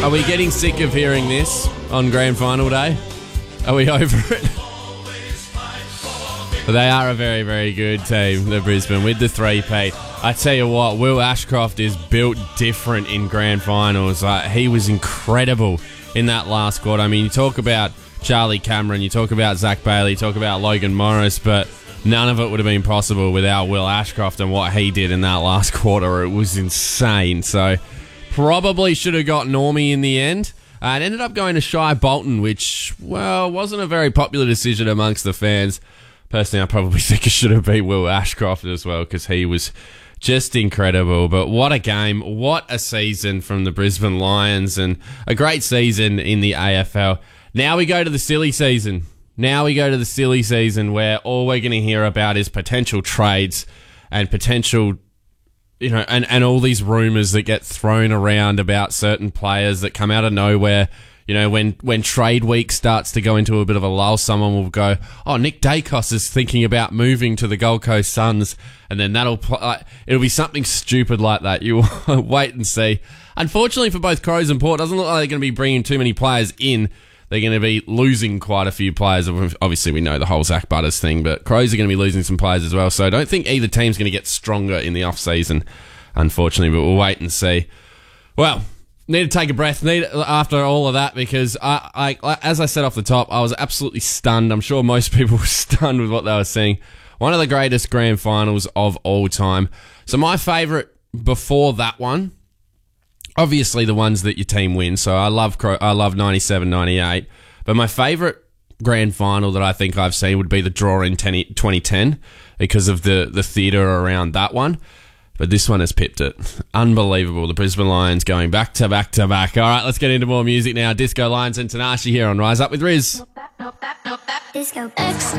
Are we getting sick of hearing this on grand final day? Are we over it? They are a very, very good team, the Brisbane, with the three-peat. I tell you what, Will Ashcroft is built different in grand finals. He was incredible in that last quarter. I mean, you talk about Charlie Cameron, you talk about Zach Bailey, you talk about Logan Morris, but none of it would have been possible without Will Ashcroft and what he did in that last quarter. It was insane. So probably should have got Normie in the end. And ended up going to Shai Bolton, which, well, wasn't a very popular decision amongst the fans. Personally, I probably think it should have been Will Ashcroft as well, because he was just incredible. But what a game, what a season from the Brisbane Lions, and a great season in the AFL. Now we go to the silly season. Where all we're going to hear about is potential trades and potential, and all these rumours that get thrown around about certain players that come out of nowhere. When trade week starts to go into a bit of a lull, someone will go, "Oh, Nick Dacos is thinking about moving to the Gold Coast Suns," and then it'll be something stupid like that. You wait and see. Unfortunately for both Crows and Port, it doesn't look like they're going to be bringing too many players in. They're going to be losing quite a few players. Obviously, we know the whole Zach Butters thing, but Crows are going to be losing some players as well. So I don't think either team's going to get stronger in the off-season, unfortunately, but we'll wait and see. Well, need to take a breath after all of that, because as I said off the top, I was absolutely stunned. I'm sure most people were stunned with what they were seeing. One of the greatest grand finals of all time. So my favourite before that one, obviously the ones that your team wins. So I love 97, 98. But my favourite grand final that I think I've seen would be the draw in 2010, because of the theatre around that one. But this one has pipped it. Unbelievable. The Brisbane Lions going back to back to back. All right, let's get into more music now. Disco Lions and Tinashe here on Rise Up with Riz. Disco.